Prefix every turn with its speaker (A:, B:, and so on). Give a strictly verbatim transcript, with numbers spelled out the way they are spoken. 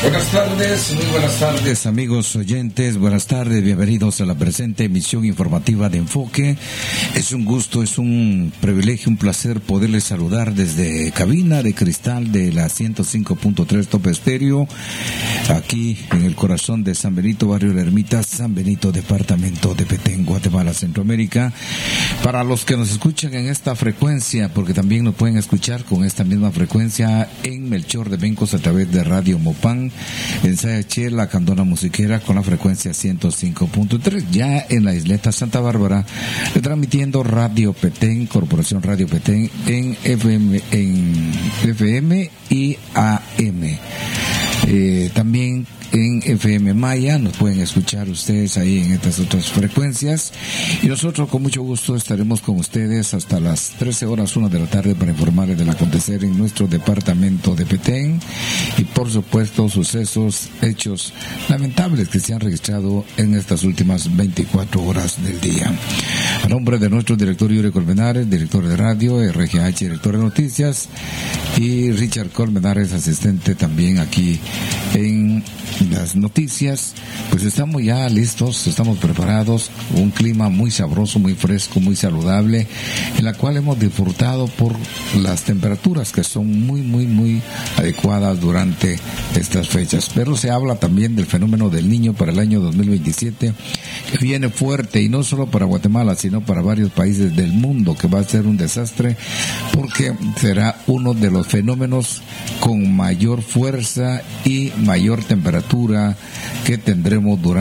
A: Buenas tardes, muy buenas tardes amigos oyentes, buenas tardes, bienvenidos a la presente emisión informativa de Enfoque. Es un gusto, es un privilegio, un placer poderles saludar desde cabina de cristal de la ciento cinco punto tres Top Estéreo, aquí en el corazón de San Benito, barrio La Ermita, San Benito, departamento de Petén, Guatemala, Centroamérica. Para los que nos escuchan en esta frecuencia, porque también nos pueden escuchar con esta misma frecuencia en Melchor de Bencos a través de Radio Mopán, en C H, la Candona Musiquera, con la frecuencia ciento cinco punto tres, ya en la isleta Santa Bárbara, transmitiendo Radio Petén, Corporación Radio Petén, en F M, en F M y A M. Eh, también en F M Maya nos pueden escuchar ustedes ahí en estas otras frecuencias, y nosotros con mucho gusto estaremos con ustedes hasta las trece horas, una de la tarde, para informarles del acontecer en nuestro departamento de Petén y por supuesto sucesos, hechos lamentables que se han registrado en estas últimas veinticuatro horas del día. A nombre de nuestro director Yuri Colmenares, director de radio, R G H, director de noticias, y Richard Colmenares, asistente también aquí en las noticias, pues estamos ya listos, estamos preparados, un clima muy sabroso, muy fresco, muy saludable, en la cual hemos disfrutado por las temperaturas que son muy, muy, muy adecuadas durante estas fechas. Pero se habla también del fenómeno del Niño para el año dos mil veintisiete, que viene fuerte, y no solo para Guatemala, sino para varios países del mundo, que va a ser un desastre, porque será uno de los fenómenos con mayor fuerza y mayor temperatura que tendremos durante